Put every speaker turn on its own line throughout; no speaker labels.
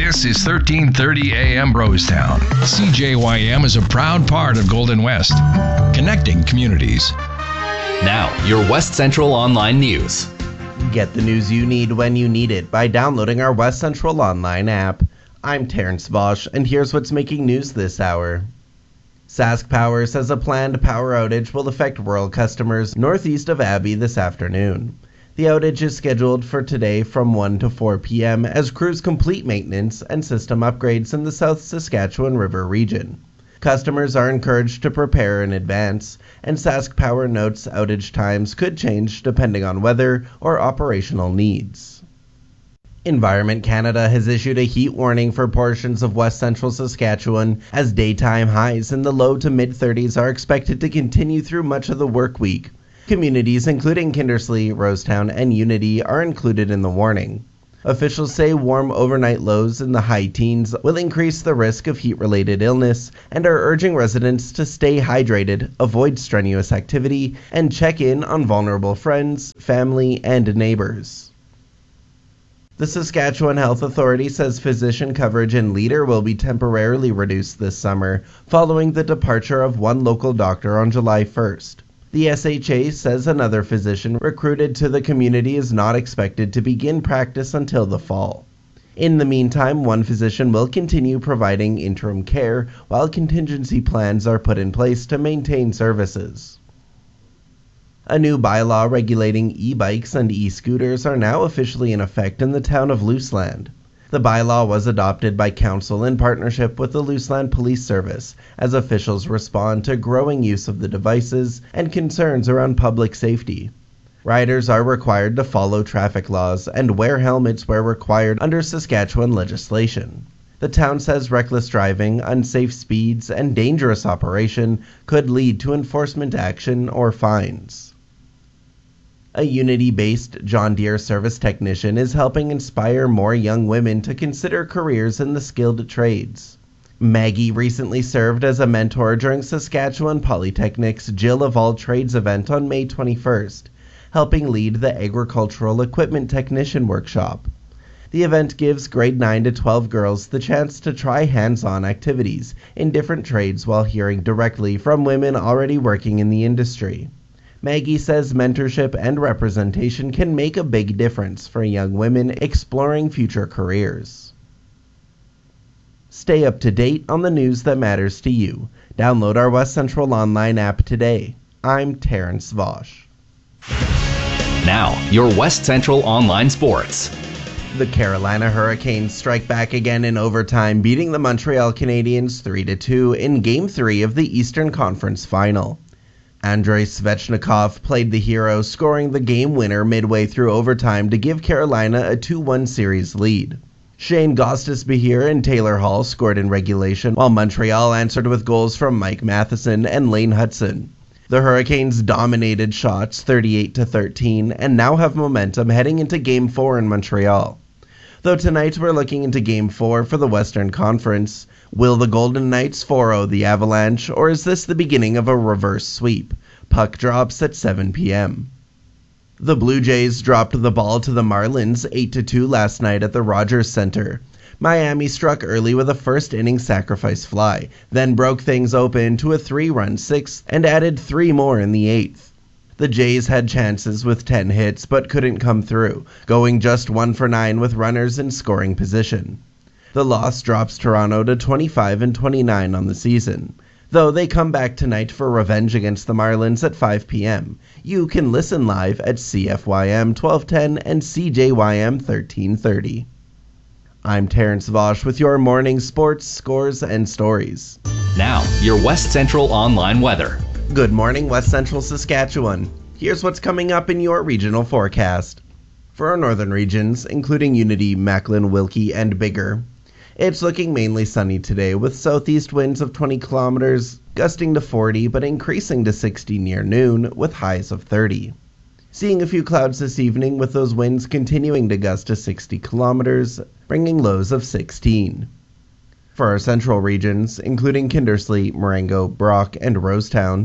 This is 1330 AM Rosetown. CJYM is a proud part of Golden West, connecting communities.
Now, your West Central Online News.
Get the news you need when you need it by downloading our West Central Online app. I'm Terrence Vosch, and here's what's making news this hour. Sask Power says a planned power outage will affect rural customers northeast of Abbey this afternoon. The outage is scheduled for today from 1 to 4 p.m. as crews complete maintenance and system upgrades in the South Saskatchewan River region. Customers are encouraged to prepare in advance, and Sask Power notes outage times could change depending on weather or operational needs. Environment Canada has issued a heat warning for portions of west central Saskatchewan as daytime highs in the low to mid-30s are expected to continue through much of the work week. Communities including Kindersley, Rosetown, and Unity are included in the warning. Officials say warm overnight lows in the high teens will increase the risk of heat-related illness and are urging residents to stay hydrated, avoid strenuous activity, and check in on vulnerable friends, family, and neighbors. The Saskatchewan Health Authority says physician coverage in Leader will be temporarily reduced this summer following the departure of one local doctor on July 1st. The SHA says another physician recruited to the community is not expected to begin practice until the fall. In the meantime, one physician will continue providing interim care while contingency plans are put in place to maintain services. A new bylaw regulating e-bikes and e-scooters are now officially in effect in the town of Luseland. The bylaw was adopted by Council in partnership with the Luseland Police Service as officials respond to growing use of the devices and concerns around public safety. Riders are required to follow traffic laws and wear helmets where required under Saskatchewan legislation. The town says reckless driving, unsafe speeds, and dangerous operation could lead to enforcement action or fines. A Unity-based John Deere service technician is helping inspire more young women to consider careers in the skilled trades. Maggie recently served as a mentor during Saskatchewan Polytechnic's Jill of All Trades event on May 21st, helping lead the Agricultural Equipment Technician Workshop. The event gives grade 9 to 12 girls the chance to try hands-on activities in different trades while hearing directly from women already working in the industry. Maggie says mentorship and representation can make a big difference for young women exploring future careers. Stay up to date on the news that matters to you. Download our West Central Online app today. I'm Terrence Vosch.
Now, your West Central Online Sports.
The Carolina Hurricanes strike back again in overtime, beating the Montreal Canadiens 3-2 in Game 3 of the Eastern Conference Final. Andrei Svechnikov played the hero, scoring the game winner midway through overtime to give Carolina a 2-1 series lead. Shane Gostisbehere and Taylor Hall scored in regulation, while Montreal answered with goals from Mike Matheson and Lane Hudson. The Hurricanes dominated shots 38-13 and now have momentum heading into Game 4 in Montreal. Though tonight we're looking into Game 4 for the Western Conference. Will the Golden Knights 4-0 the Avalanche, or is this the beginning of a reverse sweep? Puck drops at 7 p.m. The Blue Jays dropped the ball to the Marlins 8-2 last night at the Rogers Center. Miami struck early with a first-inning sacrifice fly, then broke things open to a 3-run sixth and added 3 more in the 8th. The Jays had chances with 10 hits but couldn't come through, going just 1 for 9 with runners in scoring position. The loss drops Toronto to 25-29 on the season. Though they come back tonight for revenge against the Marlins at 5 p.m. You can listen live at CFYM 1210 and CJYM 1330. I'm Terrence Vosch with your morning sports, scores, and stories.
Now, your West Central Online weather.
Good morning, West Central Saskatchewan. Here's what's coming up in your regional forecast. For our northern regions, including Unity, Macklin, Wilkie, and Biggar, it's looking mainly sunny today with southeast winds of 20 kilometers, gusting to 40 but increasing to 60 near noon with highs of 30. Seeing a few clouds this evening with those winds continuing to gust to 60 kilometers, bringing lows of 16. For our central regions, including Kindersley, Marengo, Brock, and Rosetown,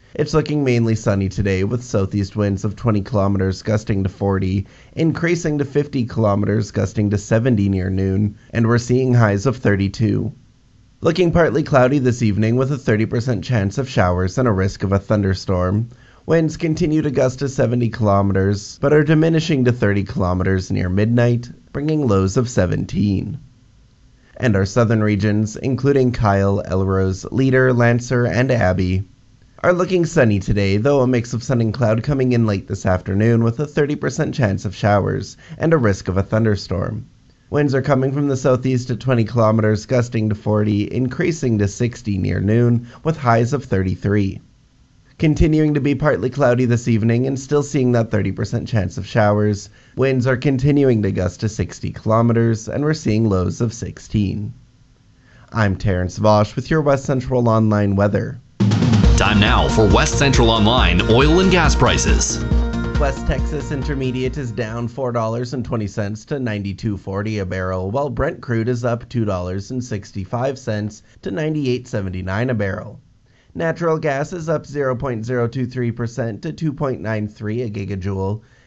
It's looking mainly sunny today with southeast winds of 20 kilometers gusting to 40, increasing to 50 kilometers gusting to 70 near noon, and we're seeing highs of 32. Looking partly cloudy this evening with a 30% chance of showers and a risk of a thunderstorm. Winds continue to gust to 70 kilometers, but are diminishing to 30 kilometers near midnight, bringing lows of 17. And our southern regions, including Kyle, Elrose, Leader, Lancer, and Abbey, are looking sunny today, though a mix of sun and cloud coming in late this afternoon with a 30% chance of showers and a risk of a thunderstorm. Winds are coming from the southeast at 20 kilometers, gusting to 40, increasing to 60 near noon, with highs of 33. Continuing to be partly cloudy this evening and still seeing that 30% chance of showers, winds are continuing to gust to 60 kilometers, and we're seeing lows of 16. I'm Terrence Vosch with your West Central Online weather.
Time now for West Central Online oil and gas prices.
West Texas Intermediate is down $4.20 to $92.40 a barrel, while Brent crude is up $2.65 to $98.79 a barrel. Natural gas is up 0.023% to 2.93 a gigajoule,